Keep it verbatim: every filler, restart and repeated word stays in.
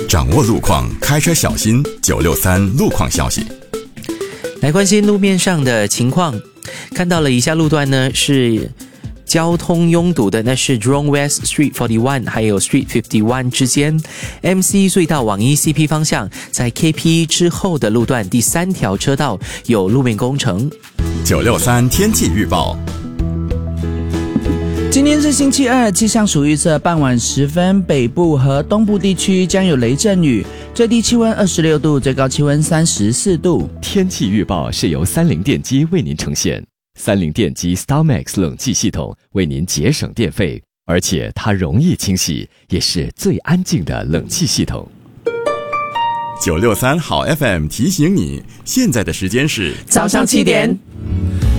掌握路况，开车小心。九六三路况消息， 来关心路面上的情况。看到了以下路段呢是交通拥堵的，那是 Jurong West Street 四十一还有 Street 五十一之间 M C 隧道往 E C P 方向，在 K P 之后的路段第三条车道有路面工程。 九六三天气预报。 今天是星期二，气象署预测傍晚时分，北部和东部地区将有雷阵雨，最低气温二十六度，最高气温三十四度。 天气预报是由三菱电机为您呈现。三菱电机 StarMax 冷气系统为您节省电费，而且它容易清洗，也是最安静的冷气系统。 九六三好 F M 提醒你，现在的时间是早上七点。